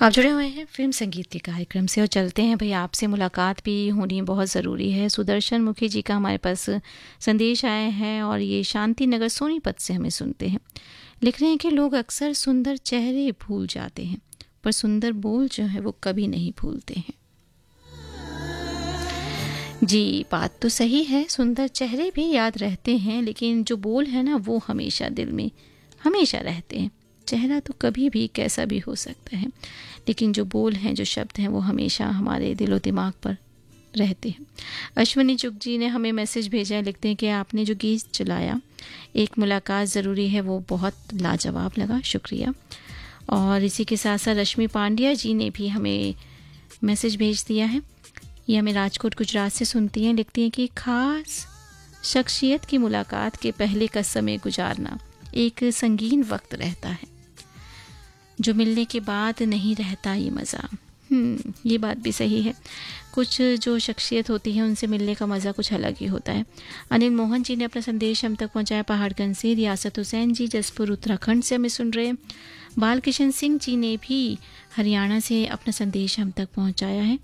आप जुड़े हुए हैं फिल्म संगीत के कार्यक्रम से और चलते हैं भाई, आपसे मुलाकात भी होनी बहुत ज़रूरी है। सुदर्शन मुखी जी का हमारे पास संदेश आया है और ये शांति नगर सोनीपत से हमें सुनते हैं। लिख रहे हैं कि लोग अक्सर सुंदर चेहरे भूल जाते हैं पर सुंदर बोल जो है वो कभी नहीं भूलते हैं। जी, बात तो सही है, सुंदर चेहरे भी याद रहते हैं लेकिन जो बोल है ना वो हमेशा दिल में हमेशा रहते हैं। चेहरा तो कभी भी कैसा भी हो सकता है लेकिन जो बोल हैं, जो शब्द हैं वो हमेशा हमारे दिलो दिमाग पर रहते हैं। अश्विनी चुग जी ने हमें मैसेज भेजा है, लिखते हैं कि आपने जो गीत चलाया एक मुलाकात ज़रूरी है वो बहुत लाजवाब लगा, शुक्रिया। और इसी के साथ साथ रश्मि पांड्या जी ने भी हमें मैसेज भेज दिया है। ये हमें राजकोट गुजरात से सुनती हैं, लिखती हैं कि खास शख्सियत की मुलाकात के पहले का समय गुजारना एक संगीन वक्त रहता है जो मिलने के बाद नहीं रहता ये मज़ा। ये बात भी सही है, कुछ जो शख्सियत होती है उनसे मिलने का मज़ा कुछ अलग ही होता है। अनिल मोहन जी ने अपना संदेश हम तक पहुंचाया पहाड़गंज से। रियासत हुसैन जी जसपुर उत्तराखंड से हमें सुन रहे हैं। बालकिशन सिंह जी ने भी हरियाणा से अपना संदेश हम तक पहुंचाया है।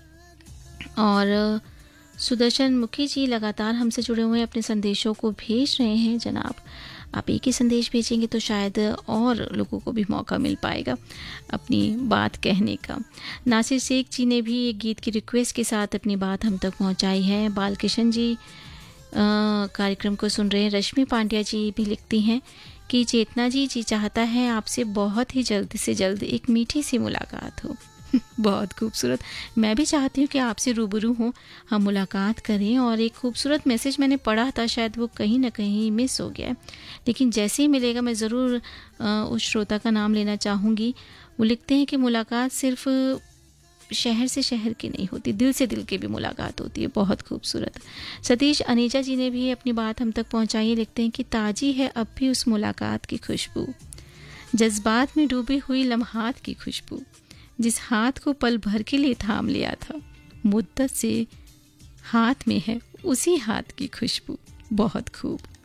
और सुदर्शन मुखी जी लगातार हमसे जुड़े हुए अपने संदेशों को भेज रहे हैं। जनाब, आप एक ही संदेश भेजेंगे तो शायद और लोगों को भी मौका मिल पाएगा अपनी बात कहने का। नासिर शेख जी ने भी एक गीत की रिक्वेस्ट के साथ अपनी बात हम तक पहुंचाई है। बालकिशन जी कार्यक्रम को सुन रहे हैं। रश्मि पांड्या जी भी लिखती हैं कि चेतना जी चाहता है आपसे बहुत ही जल्द से जल्द एक मीठी सी मुलाकात हो। बहुत खूबसूरत, मैं भी चाहती हूँ कि आपसे रूबरू हों, हम मुलाकात करें। और एक खूबसूरत मैसेज मैंने पढ़ा था, शायद वो कहीं ना कहीं मिस हो गया है, लेकिन जैसे ही मिलेगा मैं ज़रूर उस श्रोता का नाम लेना चाहूँगी। वो लिखते हैं कि मुलाकात सिर्फ शहर से शहर की नहीं होती, दिल से दिल की भी मुलाकात होती है। बहुत खूबसूरत। सतीश अनीजा जी ने भी अपनी बात हम तक पहुँचाई है, लिखते हैं कि ताजी है अब भी उस मुलाकात की खुशबू, जज्बात में डूबी हुई लम्हात की खुशबू, जिस हाथ को पल भर के लिए थाम लिया था, मुद्दत से हाथ में है उसी हाथ की खुशबू। बहुत खूब।